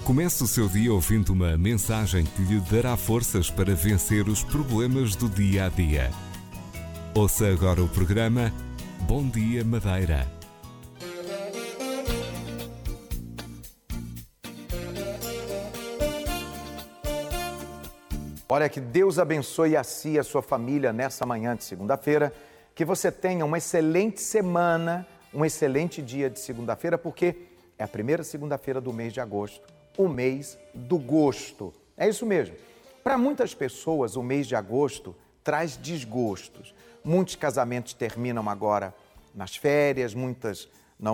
Comece o seu dia ouvindo uma mensagem que lhe dará forças para vencer os problemas do dia a dia. Ouça agora o programa Bom Dia Madeira. Olha, que Deus abençoe a si e a sua família nessa manhã de segunda-feira. Que você tenha uma excelente semana, um excelente dia de segunda-feira, porque é a primeira segunda-feira do mês de agosto, o mês do gosto. É isso mesmo. Para muitas pessoas, o mês de agosto traz desgostos. Muitos casamentos terminam agora nas férias, muitas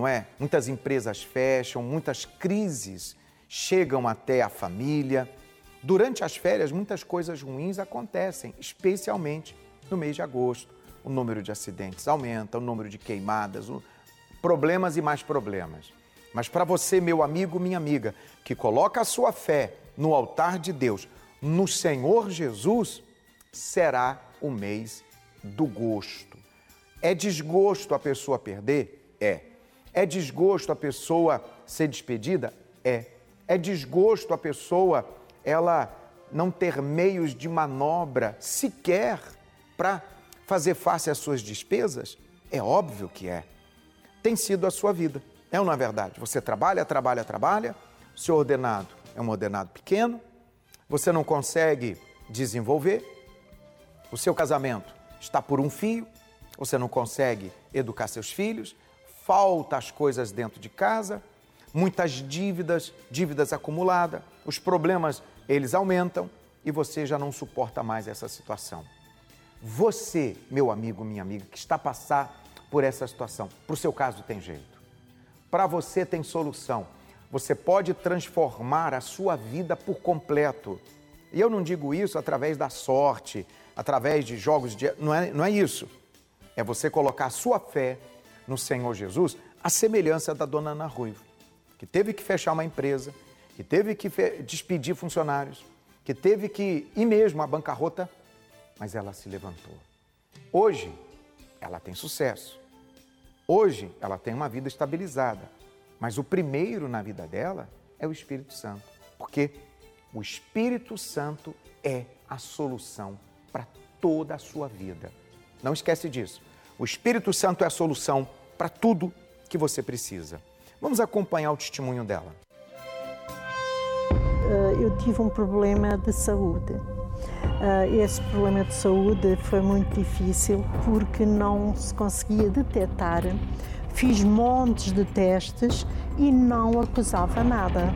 empresas fecham, muitas crises chegam até a família. Durante as férias, muitas coisas ruins acontecem, especialmente no mês de agosto. O número de acidentes aumenta, o número de queimadas, problemas e mais problemas. Mas para você, meu amigo, minha amiga, que coloca a sua fé no altar de Deus, no Senhor Jesus, será o mês do gosto. É desgosto a pessoa perder? É. É desgosto a pessoa ser despedida? É. É desgosto a pessoa ela não ter meios de manobra sequer para fazer face às suas despesas? É óbvio que é. Tem sido a sua vida. É ou não é verdade? Você trabalha, o seu ordenado é um ordenado pequeno, você não consegue desenvolver, o seu casamento está por um fio, você não consegue educar seus filhos, faltam as coisas dentro de casa, muitas dívidas acumuladas, os problemas, eles aumentam e você já não suporta mais essa situação. Você, meu amigo, minha amiga, que está a passar por essa situação, para o seu caso tem jeito. Para você tem solução. Você pode transformar a sua vida por completo. E eu não digo isso através da sorte, através de jogos de... Não é isso. É você colocar a sua fé no Senhor Jesus, a semelhança da dona Ana Ruivo, que teve que fechar uma empresa, que teve que despedir funcionários, que teve que ir mesmo à bancarrota, mas ela se levantou. Hoje, ela tem sucesso. Hoje, ela tem uma vida estabilizada, mas o primeiro na vida dela é o Espírito Santo, porque o Espírito Santo é a solução para toda a sua vida. Não esquece disso. O Espírito Santo é a solução para tudo que você precisa. Vamos acompanhar o testemunho dela. Eu tive um problema de saúde. Esse problema de saúde foi muito difícil porque não se conseguia detectar. Fiz montes de testes e não acusava nada.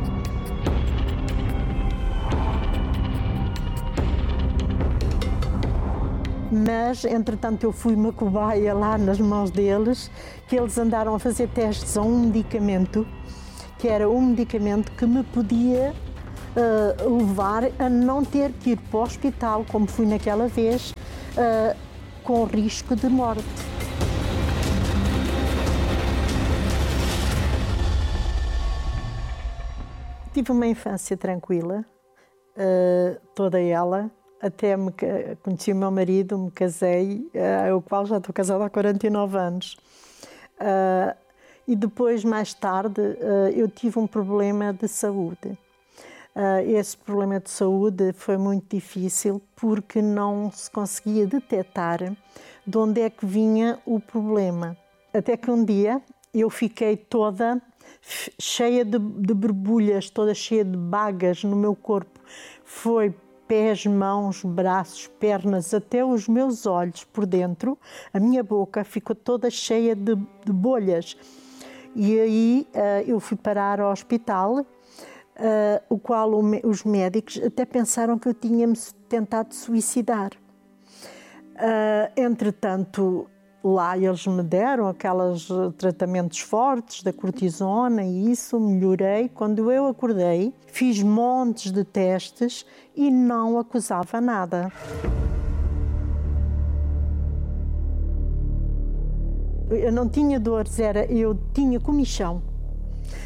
Mas, entretanto, eu fui uma cobaia lá nas mãos deles, que eles andaram a fazer testes a um medicamento, que era um medicamento que me podia levar a não ter que ir para o hospital, como fui naquela vez, com risco de morte. Tive uma infância tranquila, toda ela, até conheci o meu marido, me casei, o qual já estou casada há 49 anos. E depois, mais tarde, eu tive um problema de saúde. Esse problema de saúde foi muito difícil porque não se conseguia detectar de onde é que vinha o problema. Até que um dia eu fiquei toda cheia de borbulhas, toda cheia de bagas no meu corpo. Foi pés, mãos, braços, pernas, até os meus olhos por dentro. A minha boca ficou toda cheia de bolhas. E aí eu fui parar ao hospital, o qual os médicos até pensaram que eu tinha-me tentado suicidar. Entretanto, lá eles me deram aqueles tratamentos fortes da cortisona e isso, melhorei. Quando eu acordei, fiz montes de testes e não acusava nada. Eu não tinha dores, eu tinha comichão.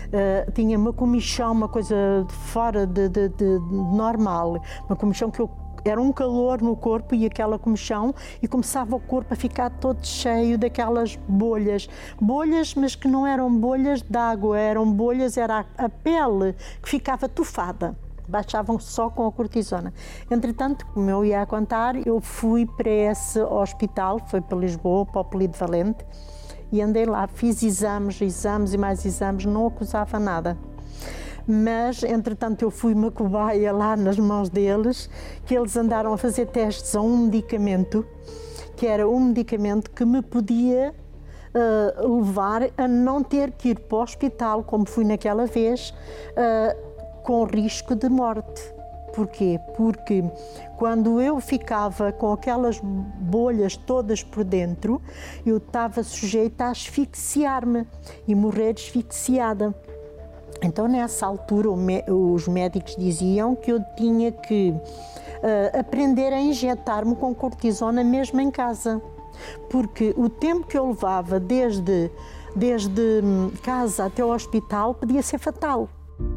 Tinha uma comichão, uma coisa fora de normal, uma comichão que eu era um calor no corpo e aquela comichão, e começava o corpo a ficar todo cheio daquelas bolhas, mas que não eram bolhas de água, eram bolhas, era a pele que ficava tufada. Baixavam só com a cortisona. Entretanto, como eu ia a contar, eu fui para esse hospital, foi para Lisboa, para o Polivalente, e andei lá, fiz exames e mais exames, não acusava nada. Mas, entretanto, eu fui uma cobaia lá nas mãos deles, que eles andaram a fazer testes a um medicamento, que era um medicamento que me podia levar a não ter que ir para o hospital, como fui naquela vez, com risco de morte. Porquê? Porque quando eu ficava com aquelas bolhas todas por dentro, eu estava sujeita a asfixiar-me e morrer asfixiada. Então, nessa altura, os médicos diziam que eu tinha que aprender a injetar-me com cortisona mesmo em casa. Porque o tempo que eu levava desde casa até o hospital podia ser fatal.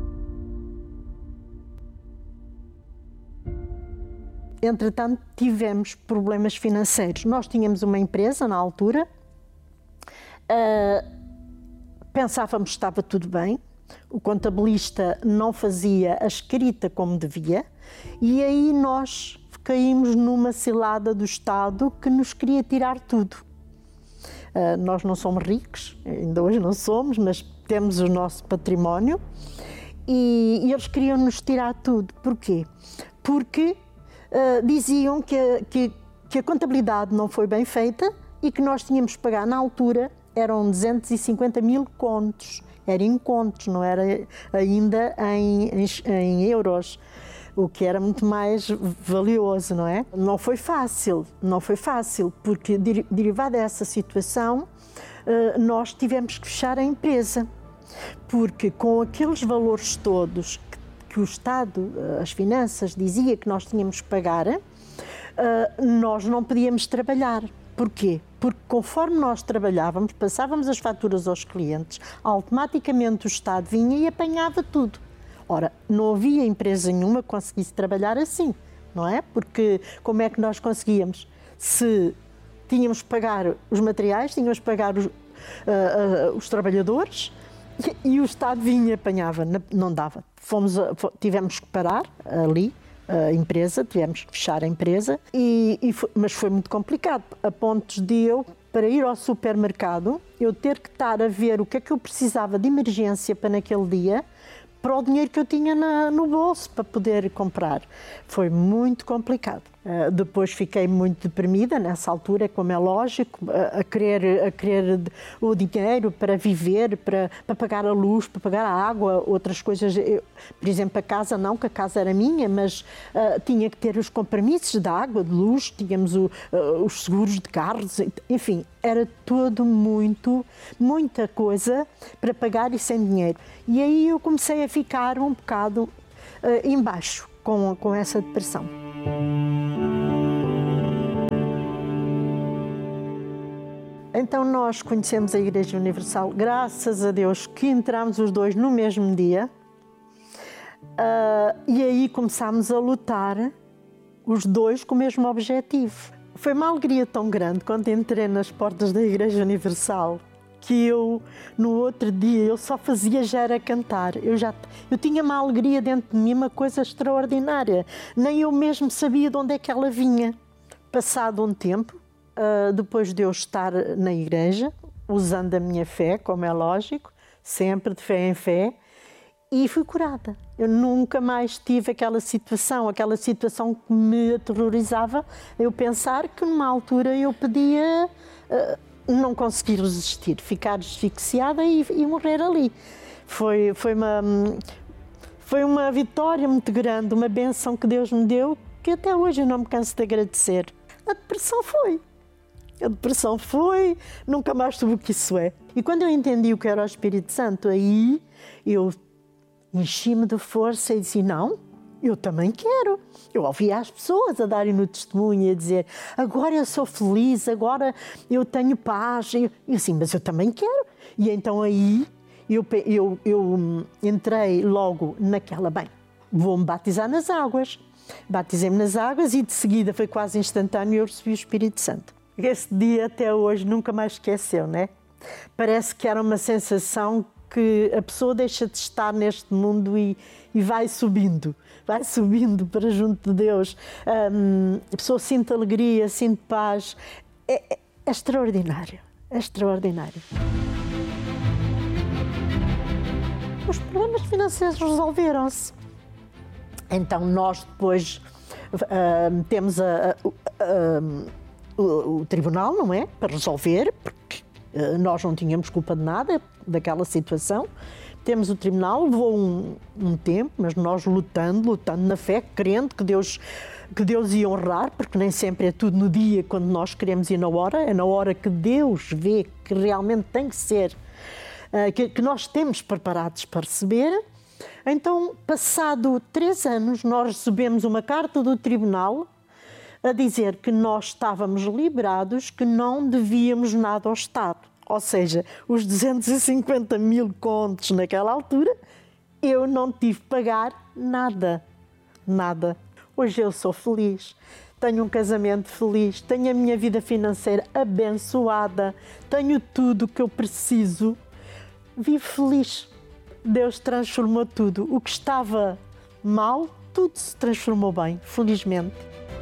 Entretanto, tivemos problemas financeiros. Nós tínhamos uma empresa na altura, pensávamos que estava tudo bem, o contabilista não fazia a escrita como devia, e aí nós caímos numa cilada do Estado que nos queria tirar tudo. Nós não somos ricos, ainda hoje não somos, mas temos o nosso património, e eles queriam nos tirar tudo. Porquê? Porque diziam que a contabilidade não foi bem feita e que nós tínhamos que pagar, na altura, eram 250 mil contos. Era em contos, não era ainda em euros, o que era muito mais valioso, não é? Não foi fácil, porque derivada dessa situação, nós tivemos que fechar a empresa, porque com aqueles valores todos que o Estado, as finanças, dizia que nós tínhamos que pagar, nós não podíamos trabalhar. Porquê? Porque conforme nós trabalhávamos, passávamos as faturas aos clientes, automaticamente o Estado vinha e apanhava tudo. Ora, não havia empresa nenhuma que conseguisse trabalhar assim, não é? Porque como é que nós conseguíamos? Se tínhamos que pagar os materiais, tínhamos que pagar os trabalhadores, e o Estado vinha e apanhava, não dava. Tivemos que parar ali a empresa, tivemos que fechar a empresa, mas foi muito complicado, a pontos de eu, para ir ao supermercado, eu ter que estar a ver o que é que eu precisava de emergência para naquele dia, para o dinheiro que eu tinha no bolso para poder comprar. Foi muito complicado. Depois fiquei muito deprimida nessa altura, como é lógico, a querer o dinheiro para viver, para pagar a luz, para pagar a água, outras coisas. Por exemplo, a casa não, que a casa era minha, mas tinha que ter os compromissos da água, de luz, tínhamos os seguros de carros, enfim, era tudo muita coisa para pagar e sem dinheiro. E aí eu comecei a ficar um bocado embaixo com essa depressão. Então nós conhecemos a Igreja Universal, graças a Deus que entramos os dois no mesmo dia, e aí começámos a lutar os dois com o mesmo objetivo. Foi uma alegria tão grande quando entrei nas portas da Igreja Universal que eu, no outro dia, eu só fazia já era cantar. Eu tinha uma alegria dentro de mim, uma coisa extraordinária. Nem eu mesmo sabia de onde é que ela vinha. Passado um tempo, depois de eu estar na igreja, usando a minha fé, como é lógico, sempre de fé em fé, e fui curada. Eu nunca mais tive aquela situação que me aterrorizava, eu pensar que numa altura eu podia não conseguir resistir, ficar asfixiada e morrer ali. Foi uma vitória muito grande, uma bênção que Deus me deu, que até hoje eu não me canso de agradecer. A depressão foi, nunca mais soube o que isso é. E quando eu entendi o que era o Espírito Santo, aí eu enchi-me de força e disse, não, eu também quero. Eu ouvia as pessoas a darem-no testemunho e a dizer, agora eu sou feliz, agora eu tenho paz. E assim, mas eu também quero. E então aí eu entrei logo naquela, vou-me batizar nas águas. Batizei-me nas águas e de seguida foi quase instantâneo, eu recebi o Espírito Santo. Esse dia até hoje nunca mais esqueceu, não é? Parece que era uma sensação que a pessoa deixa de estar neste mundo e vai subindo para junto de Deus. A pessoa sente alegria, sente paz. É extraordinário, é extraordinário. Os problemas financeiros resolveram-se. Então nós depois temos o tribunal, não é? Para resolver, porque nós não tínhamos culpa de nada daquela situação. Temos o tribunal, levou um tempo, mas nós lutando na fé, crendo que Deus ia honrar, porque nem sempre é tudo no dia quando nós queremos e na hora, é na hora que Deus vê que realmente tem que ser, que nós temos preparados para receber. Então, passado 3 anos, nós recebemos uma carta do tribunal a dizer que nós estávamos liberados, que não devíamos nada ao Estado. Ou seja, os 250 mil contos naquela altura, eu não tive que pagar nada. Nada. Hoje eu sou feliz, tenho um casamento feliz, tenho a minha vida financeira abençoada, tenho tudo o que eu preciso, vivo feliz. Deus transformou tudo. O que estava mal, tudo se transformou bem, felizmente.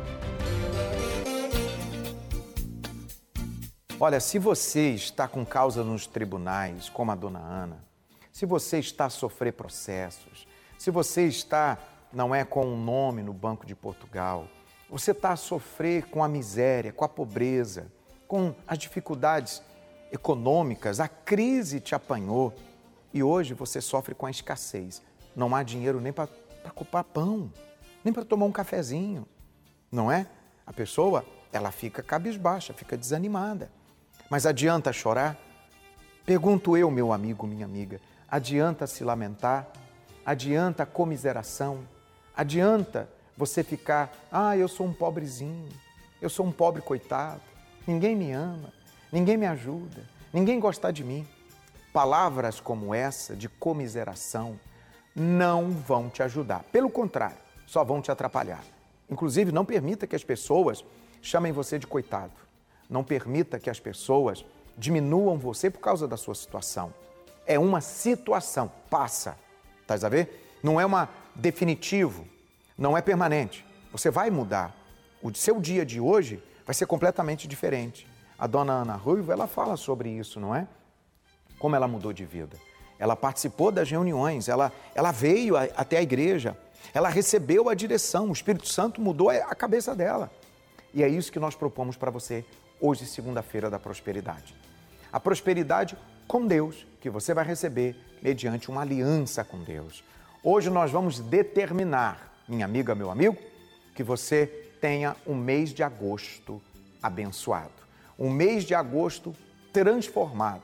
Olha, se você está com causa nos tribunais, como a dona Ana, se você está a sofrer processos, se você está, não é, com um nome no Banco de Portugal, você está a sofrer com a miséria, com a pobreza, com as dificuldades econômicas, a crise te apanhou e hoje você sofre com a escassez. Não há dinheiro nem para comprar pão, nem para tomar um cafezinho, não é? A pessoa, ela fica cabisbaixa, fica desanimada. Mas adianta chorar? Pergunto eu, meu amigo, minha amiga, adianta se lamentar? Adianta a comiseração? Adianta você ficar, eu sou um pobrezinho, eu sou um pobre coitado, ninguém me ama, ninguém me ajuda, ninguém gosta de mim. Palavras como essa, de comiseração, não vão te ajudar. Pelo contrário, só vão te atrapalhar. Inclusive, não permita que as pessoas chamem você de coitado. Não permita que as pessoas diminuam você por causa da sua situação. É uma situação, passa, tá a ver? Não é uma definitivo, não é permanente. Você vai mudar. O seu dia de hoje vai ser completamente diferente. A dona Ana Ruivo, ela fala sobre isso, não é? Como ela mudou de vida. Ela participou das reuniões, ela veio até a igreja, ela recebeu a direção, o Espírito Santo mudou a cabeça dela. E é isso que nós propomos para você hoje, segunda-feira da prosperidade. A prosperidade com Deus, que você vai receber mediante uma aliança com Deus. Hoje nós vamos determinar, minha amiga, meu amigo, que você tenha um mês de agosto abençoado. Um mês de agosto transformado.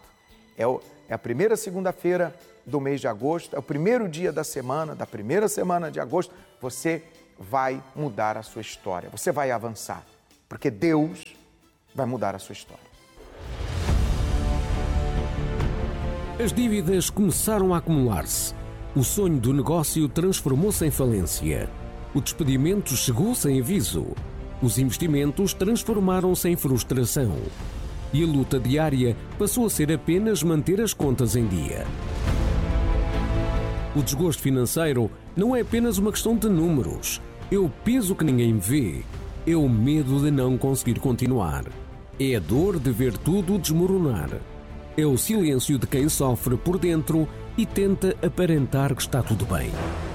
É a primeira segunda-feira do mês de agosto, é o primeiro dia da primeira semana de agosto. Você vai mudar a sua história, você vai avançar, porque Deus vai mudar a sua história. As dívidas começaram a acumular-se. O sonho do negócio transformou-se em falência. O despedimento chegou sem aviso. Os investimentos transformaram-se em frustração. E a luta diária passou a ser apenas manter as contas em dia. O desgosto financeiro não é apenas uma questão de números. É o peso que ninguém vê. É o medo de não conseguir continuar. É a dor de ver tudo desmoronar. É o silêncio de quem sofre por dentro e tenta aparentar que está tudo bem.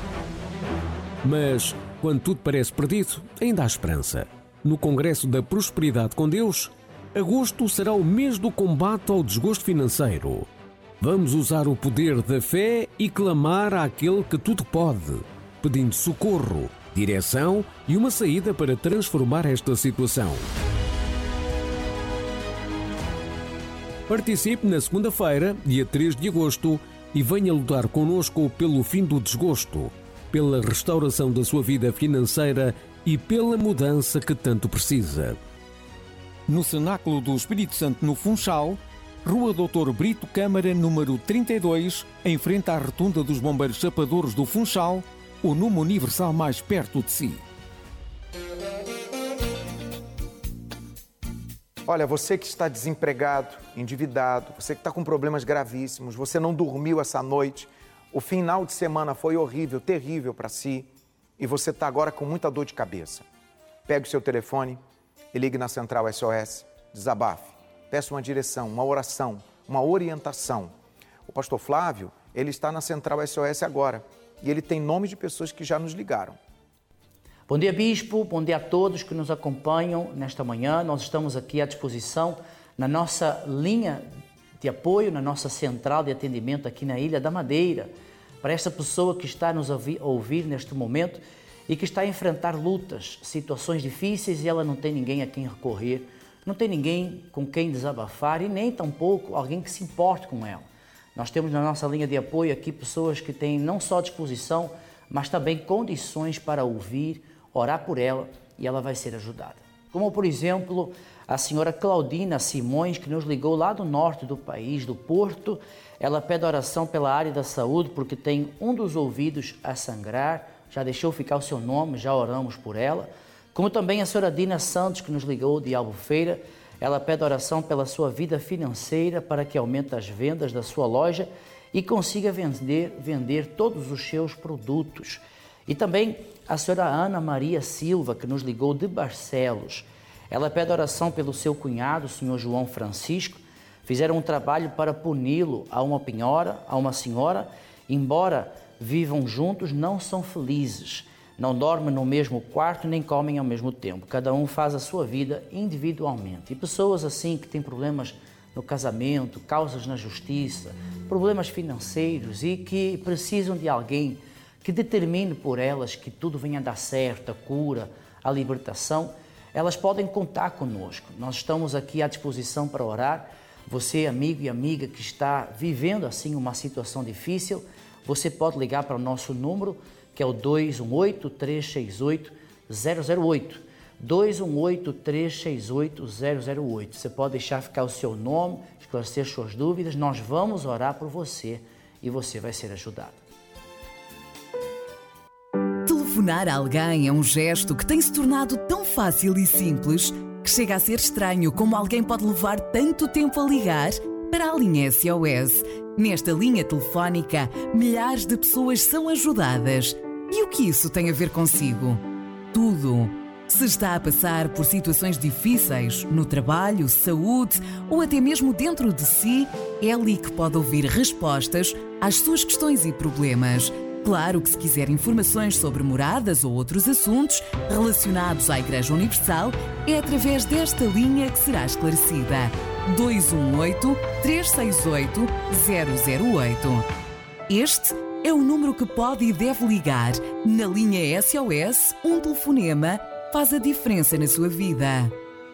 Mas, quando tudo parece perdido, ainda há esperança. No Congresso da Prosperidade com Deus, agosto será o mês do combate ao desgosto financeiro. Vamos usar o poder da fé e clamar àquele que tudo pode, pedindo socorro, direção e uma saída para transformar esta situação. Participe na segunda-feira, dia 3 de agosto, e venha lutar connosco pelo fim do desgosto, pela restauração da sua vida financeira e pela mudança que tanto precisa. No Cenáculo do Espírito Santo, no Funchal, Rua Dr. Brito Câmara, número 32, em frente à Rotunda dos Bombeiros Chapadores do Funchal, o número universal mais perto de si. Olha, você que está desempregado, endividado, você que está com problemas gravíssimos, você não dormiu essa noite, o final de semana foi horrível, terrível para si, e você está agora com muita dor de cabeça. Pegue o seu telefone e ligue na Central SOS, desabafe, peça uma direção, uma oração, uma orientação. O pastor Flávio, ele está na Central SOS agora, e ele tem nome de pessoas que já nos ligaram. Bom dia, Bispo. Bom dia a todos que nos acompanham nesta manhã. Nós estamos aqui à disposição na nossa linha de apoio, na nossa central de atendimento aqui na Ilha da Madeira, para esta pessoa que está nos ouvir neste momento e que está a enfrentar lutas, situações difíceis e ela não tem ninguém a quem recorrer, não tem ninguém com quem desabafar e nem tampouco alguém que se importe com ela. Nós temos na nossa linha de apoio aqui pessoas que têm não só disposição, mas também condições para ouvir, orar por ela e ela vai ser ajudada. Como, por exemplo, a senhora Claudina Simões, que nos ligou lá do norte do país, do Porto. Ela pede oração pela área da saúde porque tem um dos ouvidos a sangrar. Já deixou ficar o seu nome, já oramos por ela. Como também a senhora Dina Santos, que nos ligou de Albufeira. Ela pede oração pela sua vida financeira para que aumente as vendas da sua loja e consiga vender todos os seus produtos. E também a senhora Ana Maria Silva, que nos ligou de Barcelos. Ela pede oração pelo seu cunhado, o senhor João Francisco. Fizeram um trabalho para puni-lo a uma senhora, embora vivam juntos, não são felizes. Não dormem no mesmo quarto, nem comem ao mesmo tempo. Cada um faz a sua vida individualmente. E pessoas assim que têm problemas no casamento, causas na justiça, problemas financeiros e que precisam de alguém que determine por elas que tudo venha a dar certo, a cura, a libertação, elas podem contar conosco. Nós estamos aqui à disposição para orar. Você, amigo e amiga que está vivendo assim uma situação difícil, você pode ligar para o nosso número, que é o 218-368-008. 218-368-008. Você pode deixar ficar o seu nome, esclarecer suas dúvidas. Nós vamos orar por você e você vai ser ajudado. Telefonar a alguém é um gesto que tem se tornado tão fácil e simples que chega a ser estranho como alguém pode levar tanto tempo a ligar para a linha SOS. Nesta linha telefónica, milhares de pessoas são ajudadas. E o que isso tem a ver consigo? Tudo. Se está a passar por situações difíceis no trabalho, saúde ou até mesmo dentro de si, é ali que pode ouvir respostas às suas questões e problemas. Claro que se quiser informações sobre moradas ou outros assuntos relacionados à Igreja Universal, é através desta linha que será esclarecida. 218-368-008. Este é o número que pode e deve ligar. Na linha SOS, um telefonema faz a diferença na sua vida.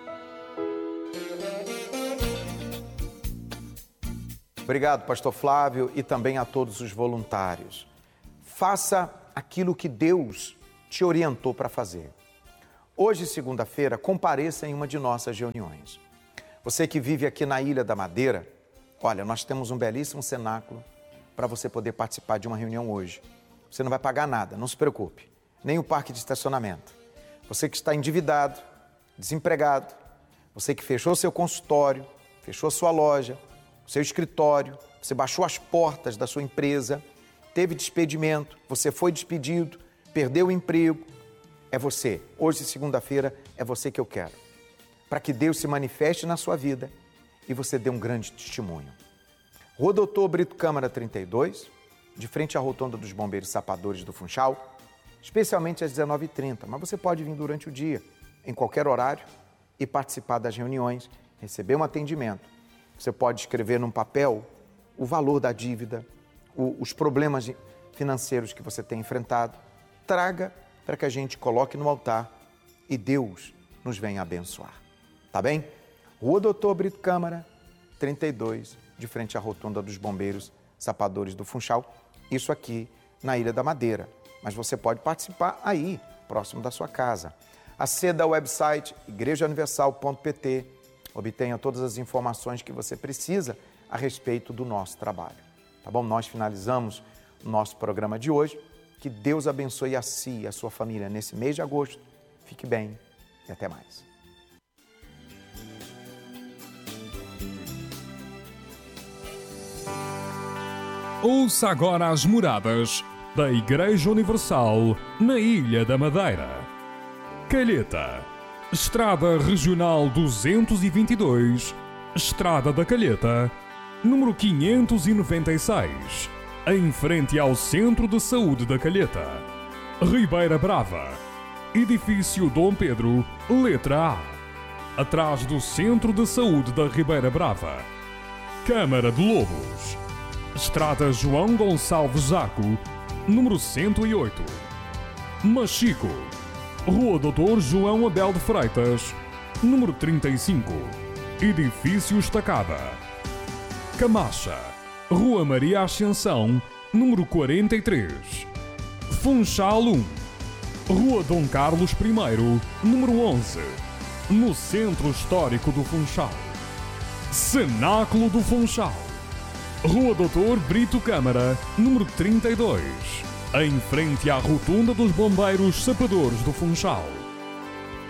Obrigado, pastor Flávio, e também a todos os voluntários. Faça aquilo que Deus te orientou para fazer. Hoje, segunda-feira, compareça em uma de nossas reuniões. Você que vive aqui na Ilha da Madeira, olha, nós temos um belíssimo cenáculo para você poder participar de uma reunião hoje. Você não vai pagar nada, não se preocupe, nem o parque de estacionamento. Você que está endividado, desempregado, você que fechou seu consultório, fechou sua loja, seu escritório, você baixou as portas da sua empresa, teve despedimento, você foi despedido, perdeu o emprego, é você. Hoje, segunda-feira, é você que eu quero. Para que Deus se manifeste na sua vida e você dê um grande testemunho. Rua Doutor Brito Câmara 32, de frente à Rotonda dos Bombeiros Sapadores do Funchal, especialmente às 19h30, mas você pode vir durante o dia, em qualquer horário, e participar das reuniões, receber um atendimento. Você pode escrever num papel o valor da dívida, os problemas financeiros que você tem enfrentado, traga para que a gente coloque no altar e Deus nos venha abençoar. Tá bem? Rua Doutor Brito Câmara, 32, de frente à Rotunda dos Bombeiros Sapadores do Funchal, isso aqui na Ilha da Madeira. Mas você pode participar aí, próximo da sua casa. Aceda ao website igrejauniversal.pt, obtenha todas as informações que você precisa a respeito do nosso trabalho. Tá bom? Nós finalizamos o nosso programa de hoje Que Deus abençoe a si e a sua família nesse mês de agosto. Fique bem e até mais. Ouça agora as moradas da Igreja Universal na Ilha da Madeira. Calheta, Estrada Regional 222, Estrada da Calheta, número 596, em frente ao Centro de Saúde da Calheta. Ribeira Brava, Edifício Dom Pedro, letra A, atrás do Centro de Saúde da Ribeira Brava. Câmara de Lobos, Estrada João Gonçalves Zaco, número 108. Machico, Rua Doutor João Abel de Freitas, número 35, Edifício Estacada. Camacha, Rua Maria Ascensão, número 43. Funchal 1, Rua Dom Carlos I, número 11, no Centro Histórico do Funchal. Cenáculo do Funchal, Rua Doutor Brito Câmara, número 32, em frente à Rotunda dos Bombeiros Sapadores do Funchal.